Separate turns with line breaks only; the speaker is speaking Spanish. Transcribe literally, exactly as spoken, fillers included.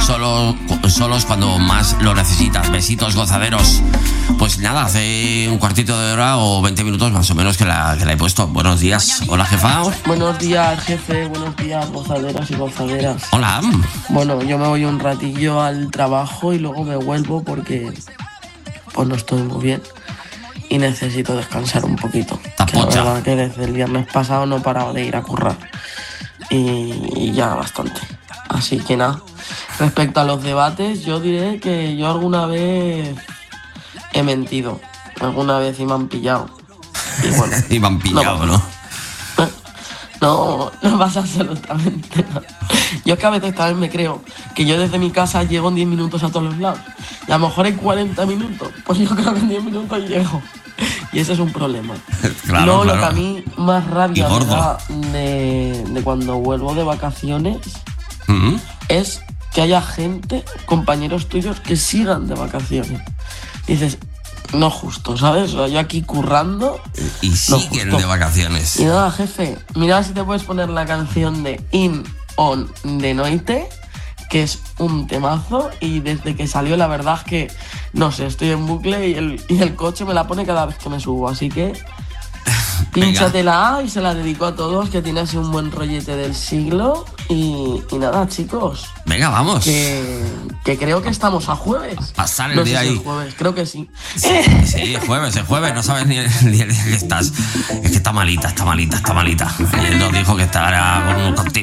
solo, solos cuando más lo necesitas. Besitos, gozaderos. Pues nada, hace un cuartito de hora o veinte minutos más o menos que la, que la he puesto. Buenos días. Hola, jefa.
Buenos días, jefe. Buenos días, gozaderas y gozaderas.
Hola.
Bueno, yo me voy un ratillo al trabajo y luego me vuelvo porque pues no estoy muy bien y necesito descansar un poquito. Que la verdad que desde el viernes pasado no he parado de ir a currar y, y ya bastante. Así que nada, respecto a los debates, yo diré que yo alguna vez he mentido, alguna vez y me han pillado. Y bueno,
y me han pillado, ¿no?
No, no pasa absolutamente nada. Yo es que a veces también me creo que yo desde mi casa llego en diez minutos a todos los lados. Y a lo mejor en cuarenta minutos, pues yo creo que en diez minutos llego. Y ese es un problema.
Claro,
no,
claro.
Lo que a mí más rabia me da de, de cuando vuelvo de vacaciones
¿Mm?
es que haya gente, compañeros tuyos, que sigan de vacaciones. Dices, no justo, ¿sabes? O sea, yo aquí currando.
Y siguen
no
de vacaciones.
Y nada, jefe, mira si te puedes poner la canción de In On de Noite, que es un temazo, y desde que salió la verdad es que, no sé, estoy en bucle y el, y el coche me la pone cada vez que me subo, así que pínchatela y se la dedico a todos, que tiene así un buen rollete del siglo. Y, y nada, chicos.
Venga, vamos.
Que, que creo que estamos a jueves.
Pasar el
no
día
sé si
ahí.
Es jueves, creo que sí.
Sí, sí, es jueves, es jueves, no sabes ni el, ni el día que estás. Es que está malita, está malita, está malita. Él nos dijo que estará con un